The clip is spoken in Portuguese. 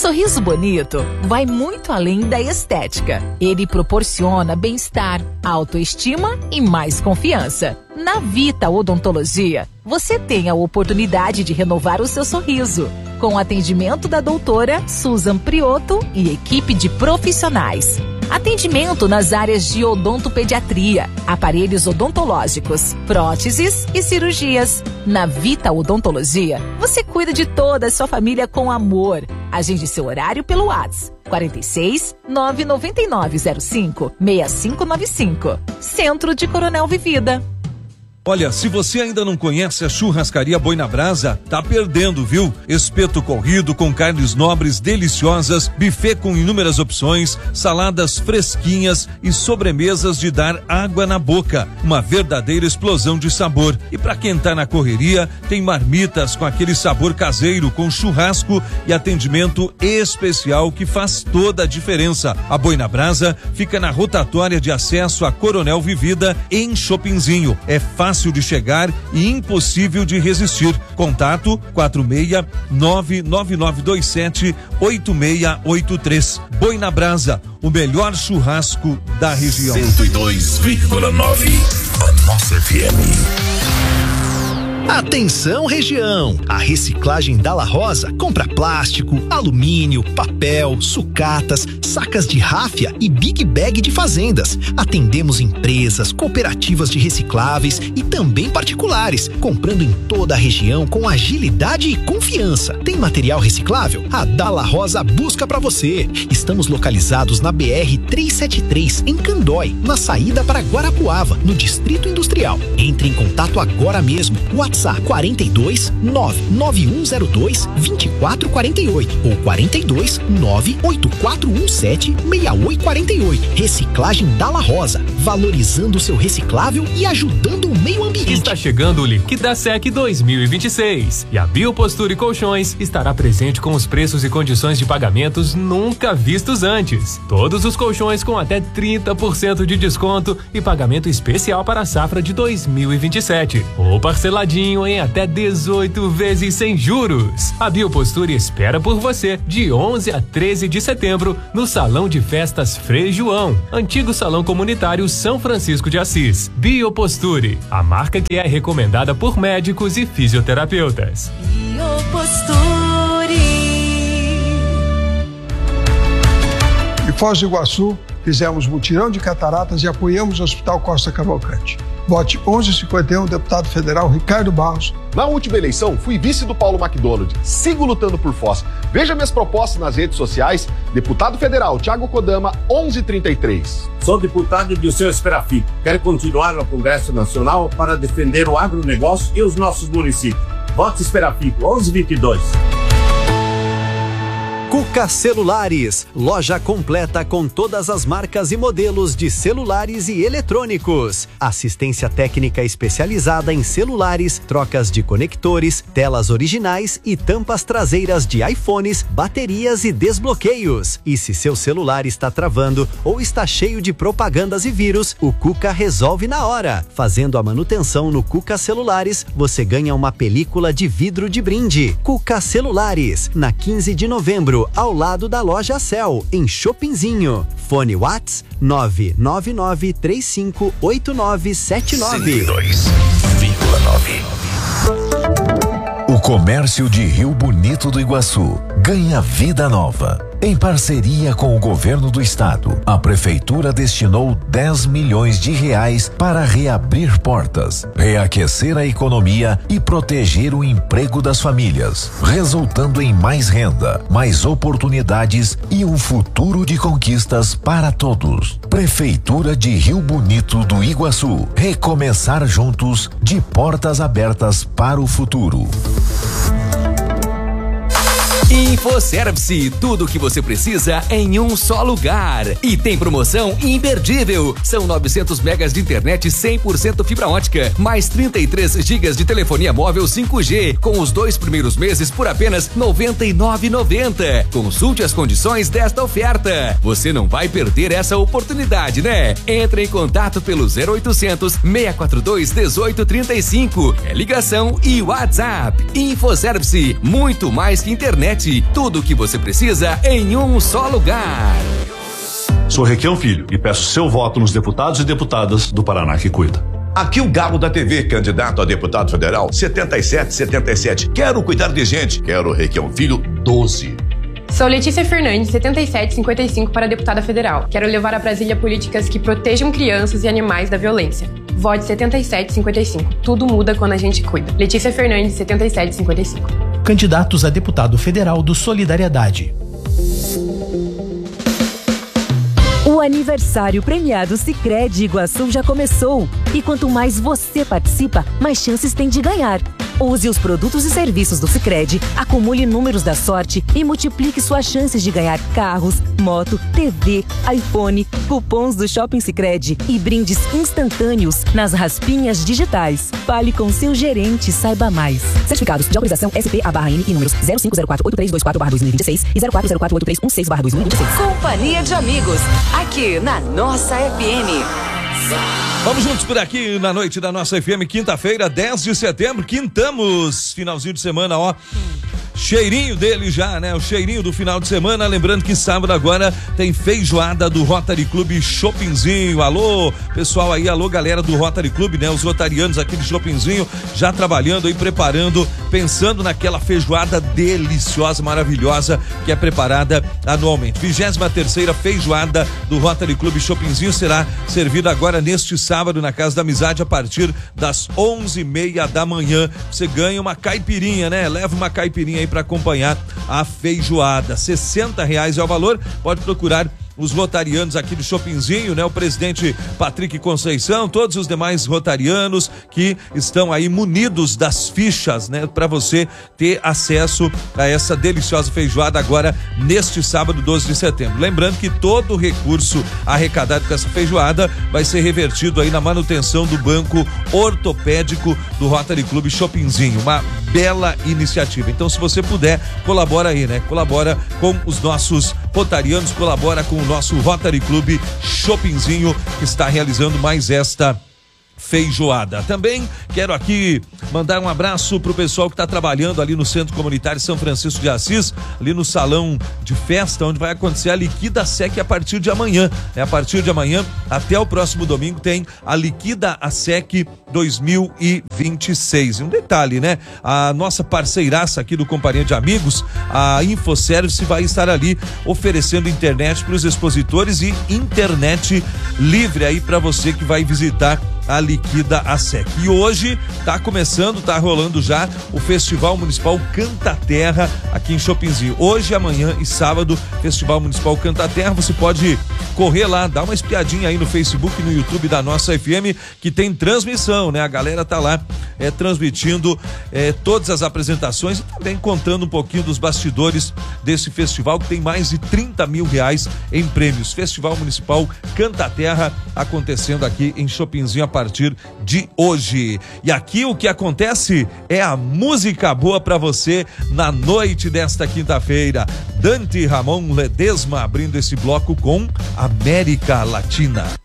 sorriso bonito vai muito além da estética. Ele proporciona bem-estar, autoestima e mais confiança. Na Vita Odontologia, você tem a oportunidade de renovar o seu sorriso, com o atendimento da doutora Susan Priotto e equipe de profissionais. Atendimento nas áreas de odontopediatria, aparelhos odontológicos, próteses e cirurgias. Na Vita Odontologia, você cuida de toda a sua família com amor. Agende seu horário pelo WhatsApp 46 99905 6595. Centro de Coronel Vivida. Olha, se você ainda não conhece a Churrascaria Boi na Brasa, tá perdendo, viu? Espeto corrido com carnes nobres deliciosas, buffet com inúmeras opções, saladas fresquinhas e sobremesas de dar água na boca. Uma verdadeira explosão de sabor. E pra quem tá na correria, tem marmitas com aquele sabor caseiro, com churrasco e atendimento especial que faz toda a diferença. A Boi na Brasa fica na rotatória de acesso a Coronel Vivida, em Chopinzinho. É fácil de chegar e impossível de resistir. Contato 46 99927-8683. Boi na Brasa, o melhor churrasco da região. 102,9, a nossa FM. Atenção, região! A reciclagem Dalla Rosa compra plástico, alumínio, papel, sucatas, sacas de ráfia e big bag de fazendas. Atendemos empresas, cooperativas de recicláveis e também particulares, comprando em toda a região com agilidade e confiança. Tem material reciclável? A Dalla Rosa busca para você. Estamos localizados na BR-373, em Candói, na saída para Guarapuava, no Distrito Industrial. Entre em contato agora mesmo. WhatsApp 42 99102 2448 ou 42 98417 6848. Reciclagem Dalla Rosa, valorizando o seu reciclável e ajudando o meio ambiente. Está chegando o Liquidasec 2026 e a Biopostura e Colchões estará presente com os preços e condições de pagamentos nunca vistos antes. Todos os colchões com até 30% de desconto e pagamento especial para a safra de 2027. Ou parceladinho em até 18 vezes sem juros. A Biopostura espera por você de 11 a 13 de setembro no Salão de Festas Frei João, antigo Salão Comunitário São Francisco de Assis. Bioposture, a marca que é recomendada por médicos e fisioterapeutas. Bioposture. Em Foz do Iguaçu, fizemos mutirão de cataratas e apoiamos o Hospital Costa Cavalcante. Vote 1151, deputado federal Ricardo Barros. Na última eleição, fui vice do Paulo McDonald. Sigo lutando por Foz. Veja minhas propostas nas redes sociais. Deputado federal Thiago Kodama, 1133. Sou deputado do seu Esperafico. Quero continuar no Congresso Nacional para defender o agronegócio e os nossos municípios. Vote Esperafico, 1122. Cuca Celulares, loja completa com todas as marcas e modelos de celulares e eletrônicos. Assistência técnica especializada em celulares, trocas de conectores, telas originais e tampas traseiras de iPhones, baterias e desbloqueios. E se seu celular está travando ou está cheio de propagandas e vírus, o Cuca resolve na hora. Fazendo a manutenção no Cuca Celulares, você ganha uma película de vidro de brinde. Cuca Celulares, na 15 de novembro, ao lado da loja Cell, em Chopinzinho. Fone Whats 999358979. 102,9. O comércio de Rio Bonito do Iguaçu ganha vida nova. Em parceria com o governo do estado, a prefeitura destinou 10 milhões de reais para reabrir portas, reaquecer a economia e proteger o emprego das famílias, resultando em mais renda, mais oportunidades e um futuro de conquistas para todos. Prefeitura de Rio Bonito do Iguaçu. Recomeçar juntos, de portas abertas para o futuro. InfoService, tudo o que você precisa em um só lugar. E tem promoção imperdível. São 900 megas de internet 100% fibra ótica, mais 33 gigas de telefonia móvel 5G, com os 2 primeiros meses por apenas R$ 99,90. Consulte as condições desta oferta. Você não vai perder essa oportunidade, né? Entre em contato pelo 0800 642 1835. É ligação e WhatsApp. InfoService, muito mais que internet. internet. Tudo o que você precisa em um só lugar. Sou Requião Filho e peço seu voto nos deputados e deputadas do Paraná que cuida. Aqui o Galo da TV, candidato a deputado federal, 7777. Quero cuidar de gente. Quero Requião Filho, 12. Sou Letícia Fernandes, 7755 para deputada federal. Quero levar a Brasília políticas que protejam crianças e animais da violência. Vote 7755. Tudo muda quando a gente cuida. Letícia Fernandes, 7755. Candidatos a deputado federal do Solidariedade. O aniversário premiado Sicredi Iguaçu já começou. E quanto mais você participa, mais chances tem de ganhar. Use os produtos e serviços do Sicredi, acumule números da sorte e multiplique suas chances de ganhar carros, moto, TV, iPhone, cupons do Shopping Sicredi e brindes instantâneos nas raspinhas digitais. Fale com seu gerente e saiba mais. Certificados de autorização SP/N e números 05048324/2026 e 04048316/2026. Companhia de Amigos, aqui na nossa FM. Vamos juntos por aqui na noite da nossa FM, quinta-feira, 10 de setembro, quintamos, finalzinho de semana, ó. Cheirinho dele já, né? O cheirinho do final de semana. Lembrando que sábado agora tem feijoada do Rotary Clube Shoppingzinho. Alô, pessoal aí, alô, galera do Rotary Clube, né? Os rotarianos aqui de Shoppingzinho já trabalhando aí, preparando, pensando naquela feijoada deliciosa, maravilhosa que é preparada anualmente. 23ª feijoada do Rotary Clube Shoppingzinho será servida agora neste sábado na Casa da Amizade a partir das 11h30 da manhã. Você ganha uma caipirinha, né? Leva uma caipirinha aí para acompanhar a feijoada. R$60 é o valor. Pode procurar os rotarianos aqui do Shoppingzinho, né? O presidente Patrick Conceição, todos os demais rotarianos que estão aí munidos das fichas, né? Para você ter acesso a essa deliciosa feijoada agora neste sábado, 12 de setembro. Lembrando que todo o recurso arrecadado com essa feijoada vai ser revertido aí na manutenção do banco ortopédico do Rotary Clube Shoppingzinho. Uma bela iniciativa. Então, se você puder, colabora aí, né? Colabora com os nossos rotarianos, colabora com o nosso Rotary Clube Shoppingzinho, que está realizando mais esta feijoada. Também quero aqui mandar um abraço pro pessoal que está trabalhando ali no Centro Comunitário São Francisco de Assis, ali no salão de festa, onde vai acontecer a Liquida SEC a partir de amanhã. A partir de amanhã até o próximo domingo tem a Liquida SEC 2026. E um detalhe, né? A nossa parceiraça aqui do Companhia de Amigos, a InfoService, vai estar ali oferecendo internet para os expositores e internet livre aí para você que vai visitar a Liquida SEC. E hoje tá começando, tá rolando já o Festival Municipal Canta Terra aqui em Shoppingzinho. Hoje, amanhã e sábado, Festival Municipal Canta Terra. Você pode correr lá, dar uma espiadinha aí no Facebook e no YouTube da nossa FM, que tem transmissão, né? A galera tá lá transmitindo todas as apresentações e também contando um pouquinho dos bastidores desse festival, que tem mais de R$30 mil em prêmios. Festival Municipal Canta Terra acontecendo aqui em Shoppingzinho a partir de hoje. E aqui o que acontece é a música boa para você na noite desta quinta-feira. Dante Ramon Ledesma abrindo esse bloco com América Latina.